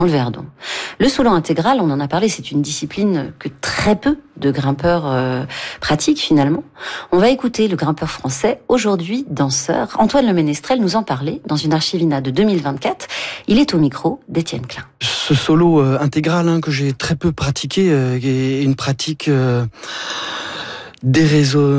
le Verdon. Le solo intégral, on en a parlé, c'est une discipline que très peu de grimpeurs pratiquent finalement. On va écouter le grimpeur français, aujourd'hui danseur, Antoine Le Ménestrel, nous en parler dans une Archivina de 2024. Il est au micro d'Étienne Klein. Ce solo intégral que j'ai très peu pratiqué est une pratique